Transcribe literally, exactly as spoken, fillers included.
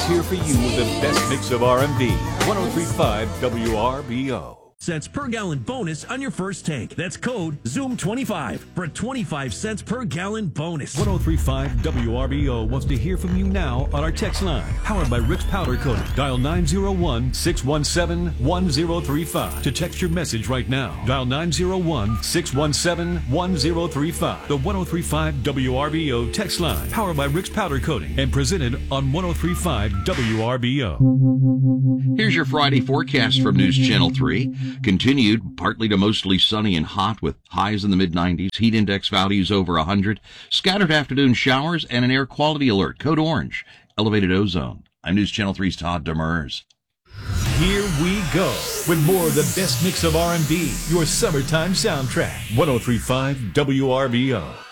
here for you with the best mix of R and B. one oh three point five W R B O. Cents per gallon bonus on your first tank. That's code Zoom twenty-five for a twenty-five cents per gallon bonus. one oh three point five W R B O wants to hear from you now on our text line. Powered by Rick's Powder Coating. Dial nine oh one, six one seven, one oh three five to text your message right now. Dial nine oh one, six one seven, one oh three five. The one oh three point five W R B O text line. Powered by Rick's Powder Coating and presented on one oh three point five W R B O. Here's your Friday forecast from News Channel three. Continued partly to mostly sunny and hot with highs in the mid nineties, heat index values over one hundred, scattered afternoon showers, and an air quality alert, code orange, elevated ozone. I'm News Channel three's Todd Demers. Here we go with more of the best mix of R and B, your summertime soundtrack. one oh three point five W R B O.